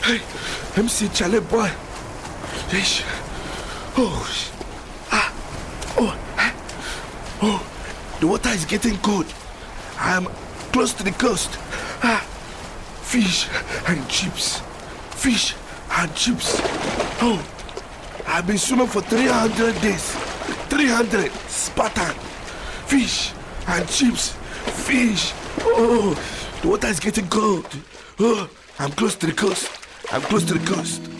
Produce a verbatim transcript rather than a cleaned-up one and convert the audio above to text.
Hey, let me see, Charlie boy. Yes. Oh, ah, oh, oh, the water is getting cold. I am close to the coast. Ah, fish and chips, fish and chips. Oh, I've been swimming for three hundred days. three hundred Spartan. Fish and chips, fish. Oh, the water is getting cold. Oh, I'm close to the coast. I'm close to the coast.